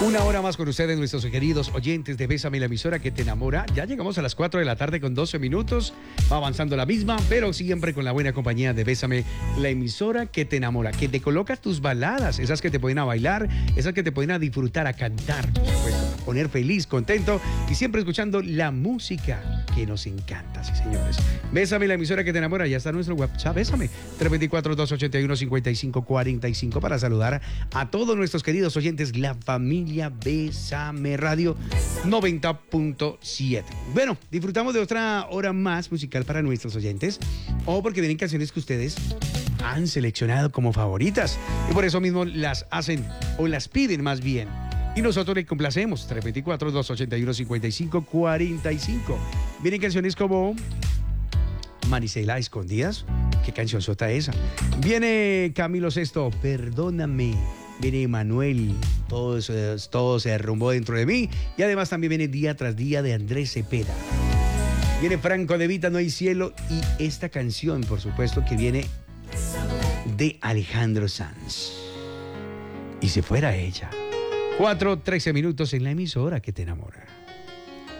Una hora más con ustedes, nuestros queridos oyentes de Bésame, la emisora que te enamora. Ya llegamos a las 4 de la tarde con 12 minutos. Va avanzando la misma, pero siempre con la buena compañía de Bésame, la emisora que te enamora, que te coloca tus baladas, esas que te pueden a bailar, esas que te pueden a disfrutar, a cantar, pues, a poner feliz, contento y siempre escuchando la música que nos encanta, sí señores. Bésame, la emisora que te enamora. Ya está nuestro WhatsApp, Bésame, 324-281-5545 para saludar a todos nuestros queridos oyentes, la familia Bésame Radio 90.7. Bueno, disfrutamos de otra hora más musical para nuestros oyentes, o porque vienen canciones que ustedes han seleccionado como favoritas y por eso mismo las hacen o las piden más bien. Y nosotros le complacemos. 324-281-5545. Vienen canciones como Marisela, Escondidas. ¿Qué canción sota esa? Viene Camilo Sesto, Perdóname. Viene Manuel, todo se derrumbó dentro de mí. Y además también viene Día tras Día de Andrés Cepeda. Viene Franco De Vita, No hay cielo. Y esta canción, por supuesto, que viene de Alejandro Sanz. Y si fuera ella. 4:13 minutos en la emisora que te enamora.